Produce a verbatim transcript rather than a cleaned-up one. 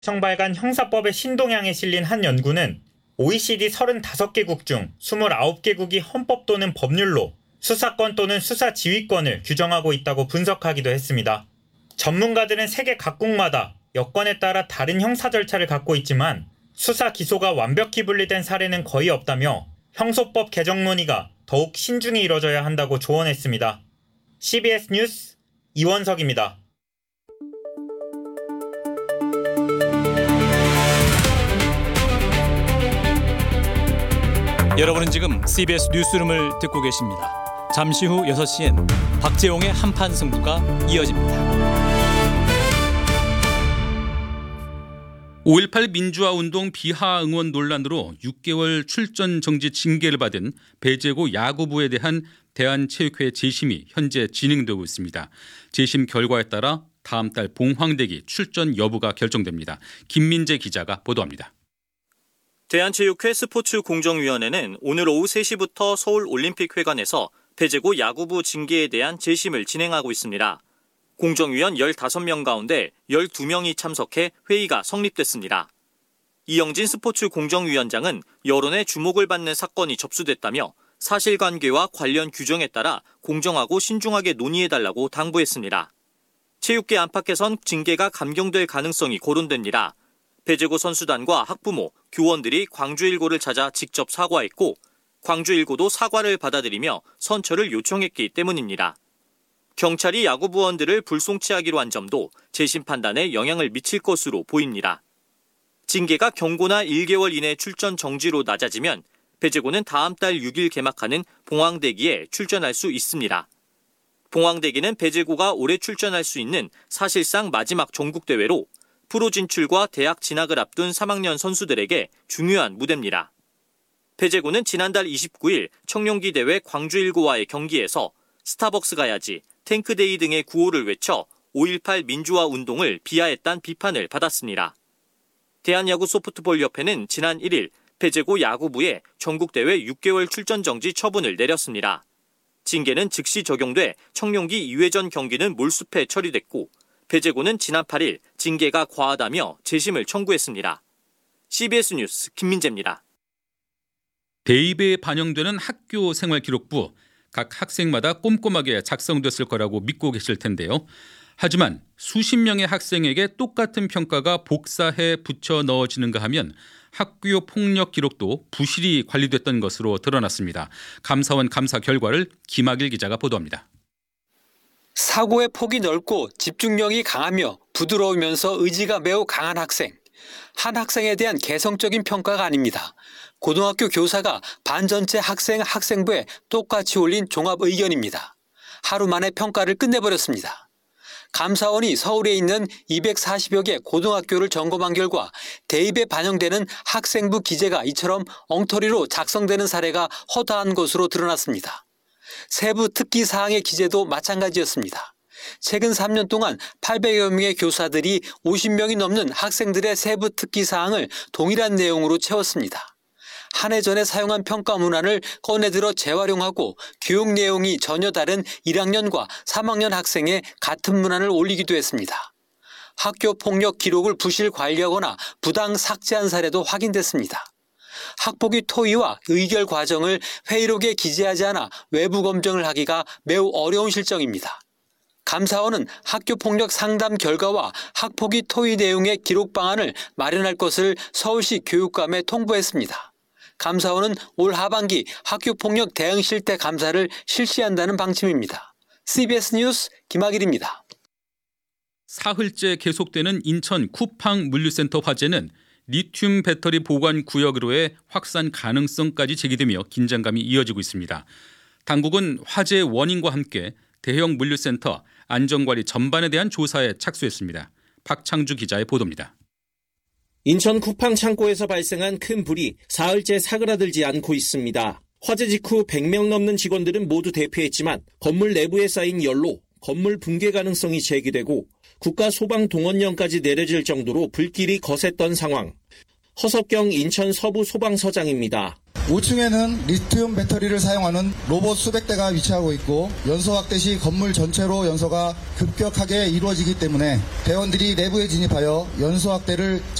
청발간 형사법의 신동향에 실린 한 연구는 오이시디 서른다섯 개국 중 이십구 개국이 헌법 또는 법률로 수사권 또는 수사 지휘권을 규정하고 있다고 분석하기도 했습니다. 전문가들은 세계 각국마다 여건에 따라 다른 형사 절차를 갖고 있지만 수사 기소가 완벽히 분리된 사례는 거의 없다며 형소법 개정 논의가 더욱 신중히 이뤄져야 한다고 조언했습니다. 씨비에스 뉴스 이원석입니다. 여러분은 지금 씨비에스 뉴스룸을 듣고 계십니다. 잠시 후 여섯 시엔 박재홍의 한판 승부가 이어집니다. 오일팔 민주화운동 비하 응원 논란으로 육 개월 출전 정지 징계를 받은 배재고 야구부에 대한 대한체육회 재심이 현재 진행되고 있습니다. 재심 결과에 따라 다음 달 봉황대기 출전 여부가 결정됩니다. 김민재 기자가 보도합니다. 대한체육회 스포츠공정위원회는 오늘 오후 세 시부터 서울올림픽회관에서 배재고 야구부 징계에 대한 재심을 진행하고 있습니다. 공정위원 열다섯 명 가운데 열두 명이 참석해 회의가 성립됐습니다. 이영진 스포츠공정위원장은 여론의 주목을 받는 사건이 접수됐다며 사실관계와 관련 규정에 따라 공정하고 신중하게 논의해달라고 당부했습니다. 체육계 안팎에선 징계가 감경될 가능성이 거론됩니다. 배재고 선수단과 학부모, 교원들이 광주일고를 찾아 직접 사과했고 광주일고도 사과를 받아들이며 선처를 요청했기 때문입니다. 경찰이 야구부원들을 불송치하기로 한 점도 재심 판단에 영향을 미칠 것으로 보입니다. 징계가 경고나 일 개월 이내 출전 정지로 낮아지면 배재고는 다음 달 육 일 개막하는 봉황대기에 출전할 수 있습니다. 봉황대기는 배재고가 올해 출전할 수 있는 사실상 마지막 전국대회로 프로 진출과 대학 진학을 앞둔 삼 학년 선수들에게 중요한 무대입니다. 배재고는 지난달 이십구 일 청룡기 대회 광주일고와의 경기에서 스타벅스 가야지, 탱크데이 등의 구호를 외쳐 오일팔 민주화 운동을 비하했다는 비판을 받았습니다. 대한야구소프트볼협회는 지난 일 일 배재고 야구부에 전국대회 육 개월 출전 정지 처분을 내렸습니다. 징계는 즉시 적용돼 청룡기 이 회전 경기는 몰수패 처리됐고 배재고는 지난 팔 일 징계가 과하다며 재심을 청구했습니다. 씨비에스 뉴스 김민재입니다. 대입에 반영되는 학교 생활기록부, 각 학생마다 꼼꼼하게 작성됐을 거라고 믿고 계실 텐데요. 하지만 수십 명의 학생에게 똑같은 평가가 복사해 붙여 넣어지는가 하면 학교 폭력 기록도 부실히 관리됐던 것으로 드러났습니다. 감사원 감사 결과를 김학일 기자가 보도합니다. 사고의 폭이 넓고 집중력이 강하며 부드러우면서 의지가 매우 강한 학생. 한 학생에 대한 개성적인 평가가 아닙니다. 고등학교 교사가 반 전체 학생 학생부에 똑같이 올린 종합 의견입니다. 하루 만에 평가를 끝내버렸습니다. 감사원이 서울에 있는 이백사십여 개 고등학교를 점검한 결과 대입에 반영되는 학생부 기재가 이처럼 엉터리로 작성되는 사례가 허다한 것으로 드러났습니다. 세부 특기 사항의 기재도 마찬가지였습니다. 최근 삼 년 동안 팔백여 명의 교사들이 오십 명이 넘는 학생들의 세부 특기 사항을 동일한 내용으로 채웠습니다. 한 해 전에 사용한 평가 문안을 꺼내들어 재활용하고 교육 내용이 전혀 다른 일 학년과 삼 학년 학생의 같은 문안을 올리기도 했습니다. 학교 폭력 기록을 부실 관리하거나 부당 삭제한 사례도 확인됐습니다. 학폭위 토의와 의결 과정을 회의록에 기재하지 않아 외부 검증을 하기가 매우 어려운 실정입니다. 감사원은 학교폭력 상담 결과와 학폭위 토의 내용의 기록 방안을 마련할 것을 서울시 교육감에 통보했습니다. 감사원은 올 하반기 학교폭력 대응 실태 감사를 실시한다는 방침입니다. 씨비에스 뉴스 김학일입니다. 사흘째 계속되는 인천 쿠팡 물류센터 화재는 리튬 배터리 보관 구역으로의 확산 가능성까지 제기되며 긴장감이 이어지고 있습니다. 당국은 화재의 원인과 함께 대형 물류센터 안전관리 전반에 대한 조사에 착수했습니다. 박창주 기자의 보도입니다. 인천 쿠팡 창고에서 발생한 큰 불이 사흘째 사그라들지 않고 있습니다. 화재 직후 백 명 넘는 직원들은 모두 대피했지만 건물 내부에 쌓인 열로 건물 붕괴 가능성이 제기되고 국가소방동원령까지 내려질 정도로 불길이 거셌던 상황. 허석경 인천 서부소방서장입니다. 오 층에는 리튬 배터리를 사용하는 로봇 수백 대가 위치하고 있고 연소 확대 시 건물 전체로 연소가 급격하게 이루어지기 때문에 대원들이 내부에 진입하여 연소 확대를